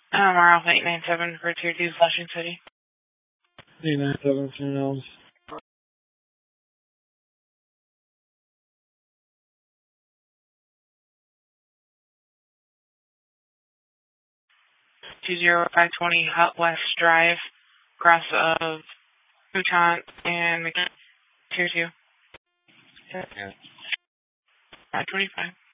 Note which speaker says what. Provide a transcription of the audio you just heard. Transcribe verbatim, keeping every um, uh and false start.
Speaker 1: Um, we're off eight nine seven for Tier two, Flushing City.
Speaker 2: eight nine seven, Saint Elms.
Speaker 1: two zero five twenty Hut West Drive, cross of Bouton and McKinney, Tier two.
Speaker 2: Yeah.
Speaker 1: five twenty-five.